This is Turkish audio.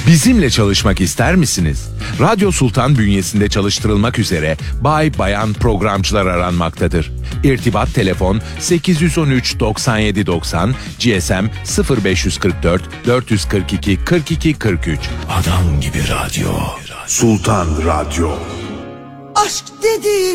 Bizimle çalışmak ister misiniz? Radyo Sultan bünyesinde çalıştırılmak üzere bay bayan programcılar aranmaktadır. İrtibat telefon 813 97 90, GSM 0544 442 42 43. Adam gibi radyo. Sultan Radyo. Aşk dediğin